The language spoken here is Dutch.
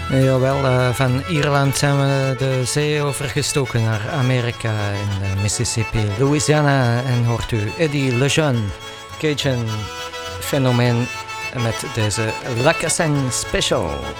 Jawel, van Ierland zijn we de zee overgestoken naar Amerika in Mississippi, Louisiana. En hoort u Eddie LeJeune, Cajun fenomeen met deze Lacassin Special.